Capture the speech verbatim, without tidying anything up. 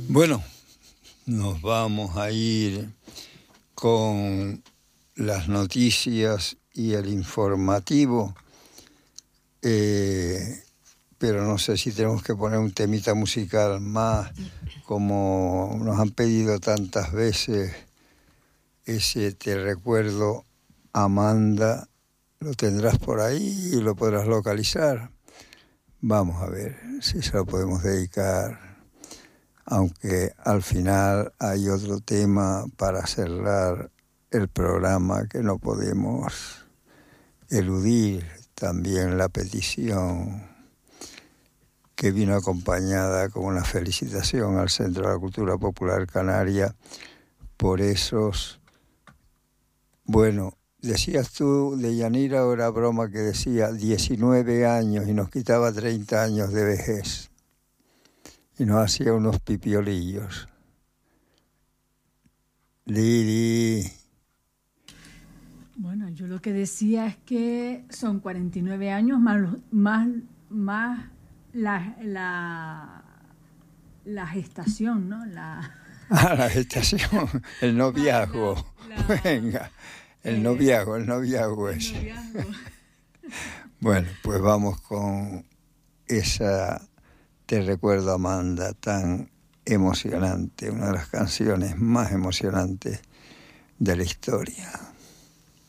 Bueno, nos vamos a ir con las noticias y el informativo, eh, pero no sé si tenemos que poner un temita musical más, como nos han pedido tantas veces, ese Te recuerdo, Amanda, lo tendrás por ahí y lo podrás localizar. Vamos a ver si se lo podemos dedicar, aunque al final hay otro tema para cerrar el programa que no podemos eludir, también la petición que vino acompañada con una felicitación al Centro de la Cultura Popular Canaria por esos, bueno, decías tú de Yanira, o era broma que decía diecinueve años y nos quitaba treinta años de vejez y nos hacía unos pipiolillos. Lili. Bueno, yo lo que decía es que son cuarenta y nueve años más, más, más la, la, la gestación, ¿no? La... Ah, la gestación, el noviazgo. La, la, Venga, el eh, noviazgo, el noviazgo el ese. Noviazgo. Bueno, pues vamos con esa Te recuerdo, Amanda, tan emocionante, una de las canciones más emocionantes de la historia.